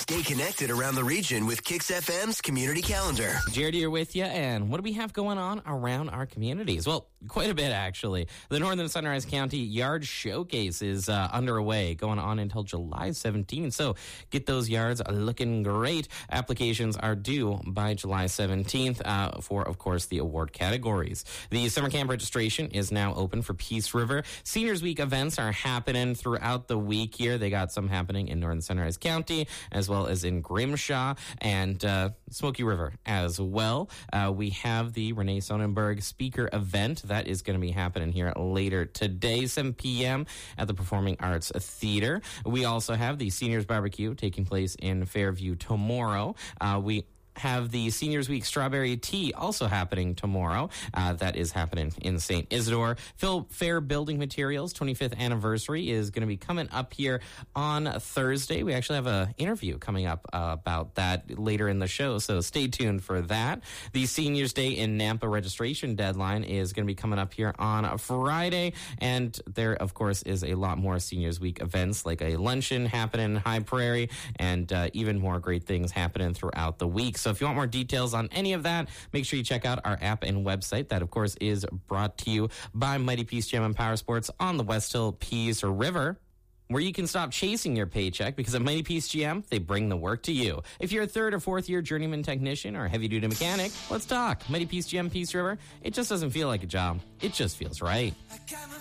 Stay connected around the region with Kix FM's community calendar. Jared here with you, and what do we have going on around our communities? Well, quite a bit, actually. The Northern Sunrise County Yard Showcase is underway, going on until July 17th, so get those yards looking great. Applications are due by July 17th for, of course, the award categories. The summer camp registration is now open for Peace River. Seniors Week events are happening throughout the week here. They got some happening in Northern Sunrise County, as well as in Grimshaw and Smoky River as well. We have the Renee Sonnenberg speaker event that is going to be happening here later today, 7 p.m. at the Performing Arts Theater. We also have the Seniors Barbecue taking place in Fairview tomorrow. We have the Seniors Week Strawberry Tea also happening tomorrow. That is happening in St. Isidore. Phil Fair Building Materials 25th anniversary is going to be coming up here on Thursday. We actually have an interview coming up about that later in the show, so stay tuned for that. The Seniors Day in Nampa registration deadline is going to be coming up here on Friday, and there, of course, is a lot more Seniors Week events, like a luncheon happening in High Prairie, and even more great things happening throughout the week. So if you want more details on any of that, make sure you check out our app and website. That, of course, is brought to you by Mighty Peace Gym and Power Sports on the West Hill Peace River, where you can stop chasing your paycheck, because at Mighty Peace GM, they bring the work to you. If you're a third or fourth year journeyman technician or heavy-duty mechanic, let's talk. Mighty Peace GM, Peace River, it just doesn't feel like a job. It just feels right.